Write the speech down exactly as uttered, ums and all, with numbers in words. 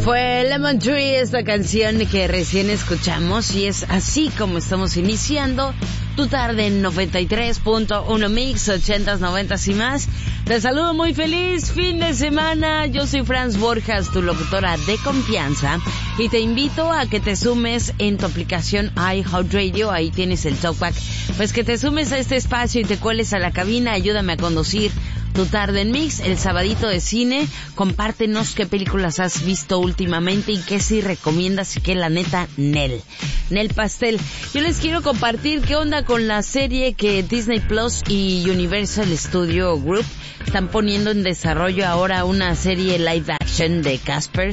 Fue Lemon Tree, esta canción que recién escuchamos, y es así como estamos iniciando tu tarde en noventa y tres punto uno Mix, ochentas, noventas y más. Te saludo, muy feliz fin de semana. Yo soy Franz Borjas, tu locutora de confianza, y te invito a que te sumes en tu aplicación iHeartRadio. Ahí tienes el talkback, pues que te sumes a este espacio y te cueles a la cabina. Ayúdame a conducir tu tarde en Mix, el sabadito de cine. Compártenos qué películas has visto últimamente y qué sí recomiendas y qué la neta, Nel. Nel Pastel. Yo les quiero compartir qué onda con la serie que Disney Plus y Universal Studio Group están poniendo en desarrollo ahora, una serie live action de Casper,